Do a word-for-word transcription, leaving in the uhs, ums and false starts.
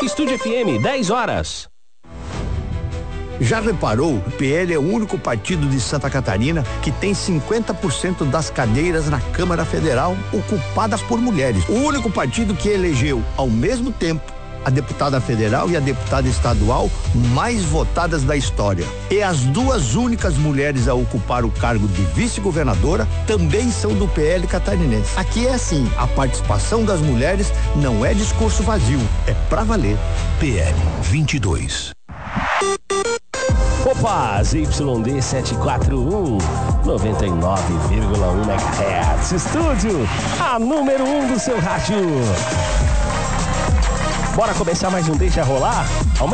Estúdio F M, dez horas. Já reparou? O P L é o único partido de Santa Catarina que tem cinquenta por cento das cadeiras na Câmara Federal ocupadas por mulheres. O único partido que elegeu, ao mesmo tempo, a deputada federal e a deputada estadual mais votadas da história. E as duas únicas mulheres a ocupar o cargo de vice-governadora também são do P L catarinense. Aqui é assim, a participação das mulheres não é discurso vazio, é pra valer. P L vinte e dois. Opa, Z Y D sete quatro um, noventa e nove vírgula um megahertz. Estúdio, a número um do seu rádio. Bora começar mais um Deixa Rolar? Aumenta